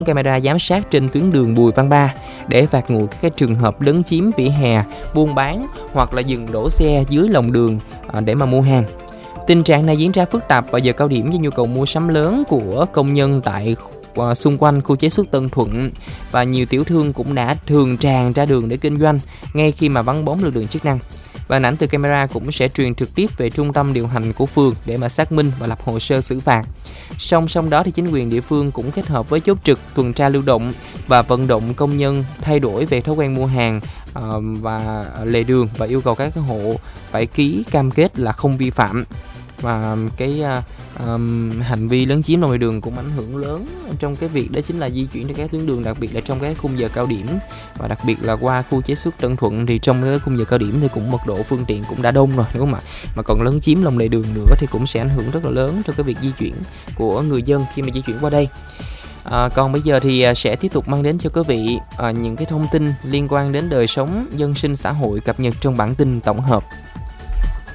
camera giám sát trên tuyến đường Bùi Văn Ba để phạt nguội các cái trường hợp lấn chiếm vỉa hè, buôn bán hoặc là dừng đổ xe dưới lòng đường để mà mua hàng. Tình trạng này diễn ra phức tạp vào giờ cao điểm do nhu cầu mua sắm lớn của công nhân tại xung quanh khu chế xuất Tân Thuận, và nhiều tiểu thương cũng đã thường tràn ra đường để kinh doanh ngay khi mà vắng bóng lực lượng chức năng. Và hình ảnh từ camera cũng sẽ truyền trực tiếp về trung tâm điều hành của phường để mà xác minh và lập hồ sơ xử phạt. Song song đó thì chính quyền địa phương cũng kết hợp với chốt trực tuần tra lưu động và vận động công nhân thay đổi về thói quen mua hàng và lề đường, và yêu cầu các hộ phải ký cam kết là không vi phạm. Và cái hành vi lấn chiếm lòng lề đường cũng ảnh hưởng lớn trong cái việc đó chính là di chuyển trên các tuyến đường, đặc biệt là trong các khung giờ cao điểm, và đặc biệt là qua khu chế xuất Tân Thuận thì trong cái khung giờ cao điểm thì cũng mật độ phương tiện cũng đã đông rồi, đúng không ạ? Mà còn lấn chiếm lòng lề đường nữa thì cũng sẽ ảnh hưởng rất là lớn trong cái việc di chuyển của người dân khi mà di chuyển qua đây. Còn bây giờ thì sẽ tiếp tục mang đến cho quý vị những cái thông tin liên quan đến đời sống dân sinh xã hội cập nhật trong bản tin tổng hợp.